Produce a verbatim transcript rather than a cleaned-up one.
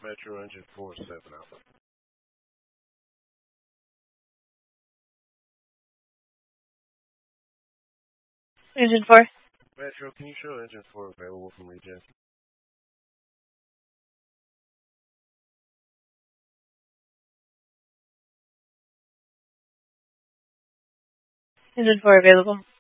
Metro engine four seven Alpha. Engine four. Metro, can you show engine four available from regen? Engine four available.